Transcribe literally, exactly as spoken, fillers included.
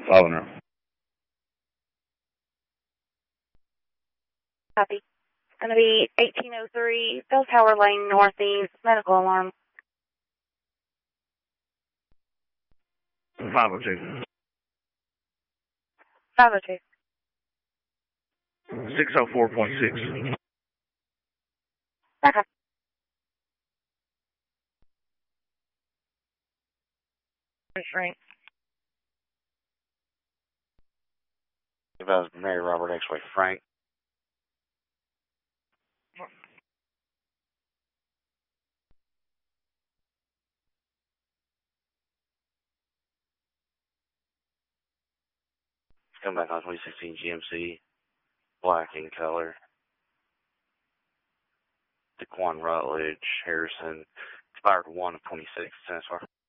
Following her. Copy. It's going to be eighteen oh three Bell Tower Lane Northeast, medical alarm. five oh two. five oh two. six oh four point six. Okay. Frank. Advise Mary Robert X-Way Frank. Come back on twenty sixteen G M C, black in color. Daquan Rutledge, Harrison, expired one of twenty-six, Transfer.